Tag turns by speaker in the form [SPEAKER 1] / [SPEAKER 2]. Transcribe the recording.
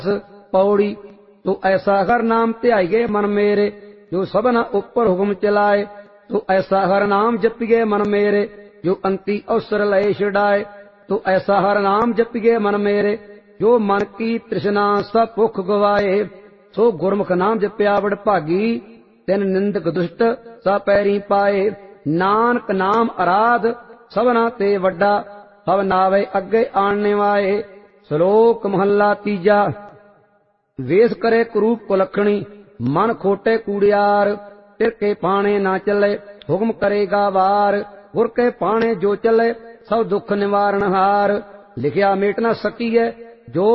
[SPEAKER 1] पौड़ी तो ऐसा हर नाम ध्याइए मन मेरे जो सबना ऊपर हुक्म चलाए। तो ऐसा हर नाम जपिए मन मेरे जो अंति अवसर लय छुड़ाए। तो ऐसा हर नाम जपिए मन मेरे जो मन की तृष्णा सब भुख गवाए। सो गुरमुख नाम जपिया बड़ भागी तिन निंदक दुष्ट सा पैरी पाए। नानक नाम आराध सबना ते वड्डा हव नावे अगे आणने वाए। श्लोक महला तीजा। वेश करे कुरूप कुलखणी मन खोटे कूड़ियार। तिर के पाने ना चले हुक्म करेगा वार। गुर के पाने जो चले सब दुख निवारण हार। लिखिया मेट न सकीए जो